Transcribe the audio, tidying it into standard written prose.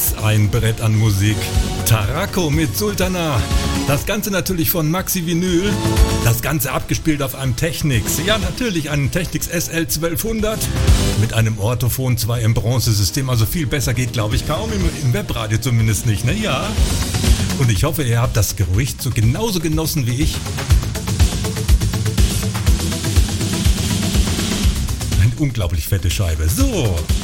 Was ein Brett an Musik. Tarako mit Sultana. Das Ganze natürlich von Maxi Vinyl. Das Ganze abgespielt auf einem Technics. Ja, natürlich einen Technics SL 1200 mit einem Orthophon 2 im Bronzesystem. Also viel besser geht, glaube ich, kaum im Webradio zumindest nicht, ne? Ja. Und ich hoffe, ihr habt das Gerücht so genauso genossen wie ich. Eine unglaublich fette Scheibe. So.